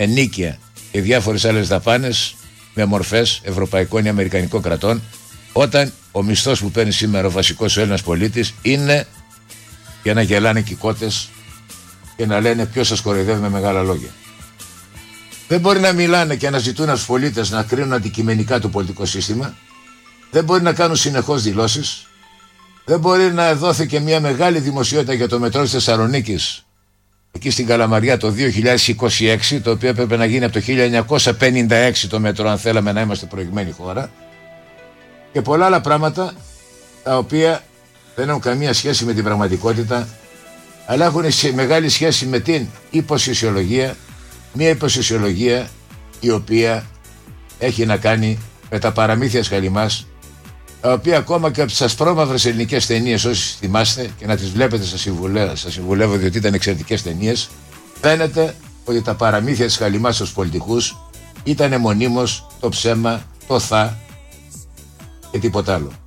ενίκεια και διάφορες άλλες δαπάνες με μορφές ευρωπαϊκών ή αμερικανικών κρατών, όταν ο μισθός που παίρνει σήμερα ο βασικός ο Έλληνας πολίτης είναι για να γελάνε και οι κότες και να λένε ποιος σας κοροϊδεύει με μεγάλα λόγια. Δεν μπορεί να μιλάνε και να ζητούν στους πολίτες να κρίνουν αντικειμενικά το πολιτικό σύστημα. Δεν μπορεί να κάνουν συνεχώς δηλώσεις. Δεν μπορεί να δόθηκε μια μεγάλη δημοσιότητα για το μετρό της Θεσσαλονίκης εκεί στην Καλαμαριά το 2026, το οποίο έπρεπε να γίνει από το 1956 το μετρό, αν θέλαμε να είμαστε προηγμένη χώρα, και πολλά άλλα πράγματα τα οποία δεν έχουν καμία σχέση με την πραγματικότητα, αλλά έχουν μεγάλη σχέση με την υποσυσιολογία, μια υποσυσιολογία η οποία έχει να κάνει με τα παραμύθια της Χαλιμάς, τα οποία ακόμα και από τις ασπρόμαυρες ελληνικές ταινίες, όσοι θυμάστε και να τις βλέπετε, σας συμβουλεύω, διότι ήταν εξαιρετικές ταινίες, φαίνεται ότι τα παραμύθια της Χαλιμάς στους πολιτικούς ήταν μονίμως το ψέμα, το θα και τίποτα άλλο.